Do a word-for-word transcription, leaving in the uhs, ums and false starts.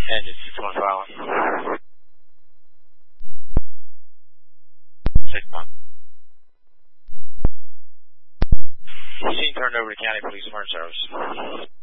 Engine six one five. six one. Scene turned over to County Police Emergency Service.